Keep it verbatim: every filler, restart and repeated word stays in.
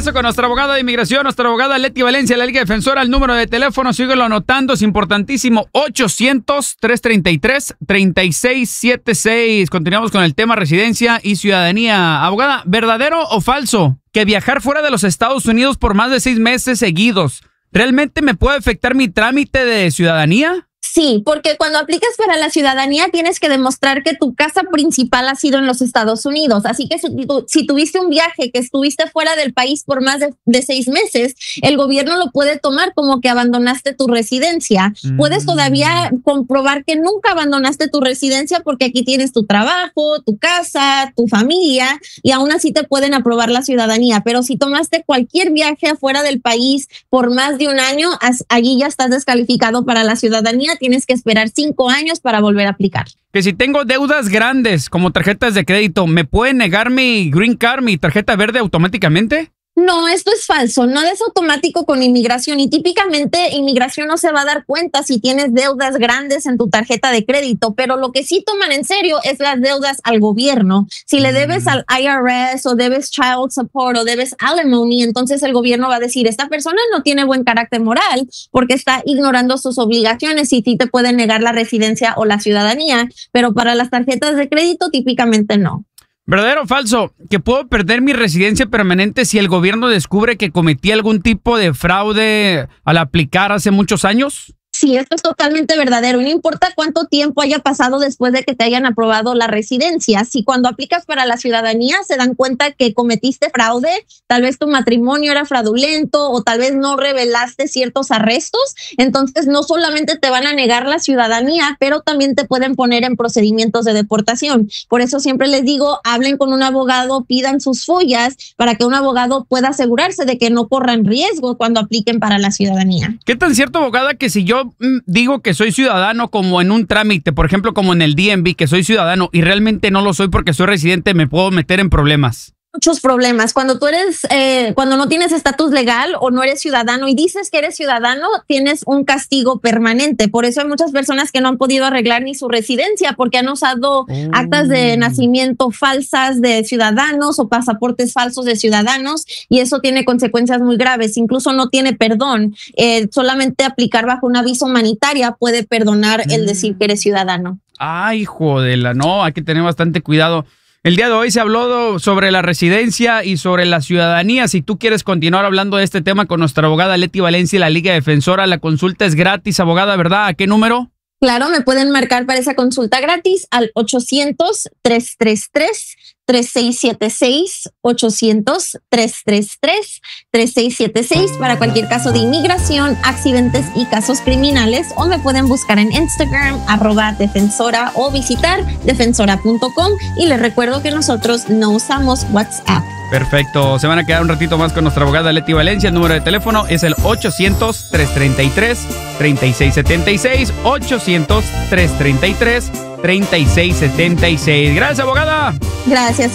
regreso con nuestra abogada de inmigración, nuestra abogada Leti Valencia, la Liga Defensora. El número de teléfono, síguelo anotando, es importantísimo, ochocientos, trescientos treinta y tres, treinta y seis setenta y seis. Continuamos con el tema residencia y ciudadanía. Abogada, ¿verdadero o falso que viajar fuera de los Estados Unidos por más de seis meses seguidos realmente me puede afectar mi trámite de ciudadanía? Sí, porque cuando aplicas para la ciudadanía tienes que demostrar que tu casa principal ha sido en los Estados Unidos. Así que si, tu, si tuviste un viaje que estuviste fuera del país por más de, de seis meses, el gobierno lo puede tomar como que abandonaste tu residencia. Mm. Puedes todavía comprobar que nunca abandonaste tu residencia porque aquí tienes tu trabajo, tu casa, tu familia y aún así te pueden aprobar la ciudadanía. Pero si tomaste cualquier viaje afuera del país por más de un año, allí ya estás descalificado para la ciudadanía. Tienes que esperar cinco años para volver a aplicar. Que si tengo deudas grandes como tarjetas de crédito, ¿me pueden negar mi Green Card, mi tarjeta verde automáticamente? No, esto es falso. No es automático con inmigración y típicamente inmigración no se va a dar cuenta si tienes deudas grandes en tu tarjeta de crédito, pero lo que sí toman en serio es las deudas al gobierno. Si le debes al I R S o debes child support o debes alimony, entonces el gobierno va a decir, esta persona no tiene buen carácter moral porque está ignorando sus obligaciones y sí te pueden negar la residencia o la ciudadanía, pero para las tarjetas de crédito típicamente no. ¿Verdadero o falso que puedo perder mi residencia permanente si el gobierno descubre que cometí algún tipo de fraude al aplicar hace muchos años? Sí, esto es totalmente verdadero. No importa cuánto tiempo haya pasado después de que te hayan aprobado la residencia. Si cuando aplicas para la ciudadanía se dan cuenta que cometiste fraude, tal vez tu matrimonio era fraudulento o tal vez no revelaste ciertos arrestos, entonces no solamente te van a negar la ciudadanía, pero también te pueden poner en procedimientos de deportación. Por eso siempre les digo, hablen con un abogado, pidan sus follas para que un abogado pueda asegurarse de que no corran riesgo cuando apliquen para la ciudadanía. ¿Qué tan cierto, abogada, que si yo digo que soy ciudadano como en un trámite, por ejemplo, como en el D M V, que soy ciudadano y realmente no lo soy porque soy residente, me puedo meter en problemas? Muchos problemas. Cuando tú eres, eh, cuando no tienes estatus legal o no eres ciudadano y dices que eres ciudadano, tienes un castigo permanente. Por eso hay muchas personas que no han podido arreglar ni su residencia porque han usado oh. actas de nacimiento falsas de ciudadanos o pasaportes falsos de ciudadanos y eso tiene consecuencias muy graves. Incluso no tiene perdón. Eh, solamente aplicar bajo una visa humanitaria puede perdonar mm. el decir que eres ciudadano. Ay, jodela, no, hay que tener bastante cuidado. El día de hoy se habló sobre la residencia y sobre la ciudadanía. Si tú quieres continuar hablando de este tema con nuestra abogada Leti Valencia y la Liga Defensora, la consulta es gratis, abogada, ¿verdad? ¿A qué número? Claro, me pueden marcar para esa consulta gratis al ochocientos, trescientos treinta y tres, treinta y seis setenta y seis, ochocientos, trescientos treinta y tres, treinta y seis setenta y seis para cualquier caso de inmigración, accidentes y casos criminales, o me pueden buscar en Instagram, arroba defensora, o visitar defensora punto com y les recuerdo que nosotros no usamos WhatsApp. Perfecto, se van a quedar un ratito más con nuestra abogada Leti Valencia. El número de teléfono es el ochocientos, trescientos treinta y tres, treinta y seis setenta y seis, ochocientos, trescientos treinta y tres, treinta y seis setenta y seis. Gracias, abogada. Gracias.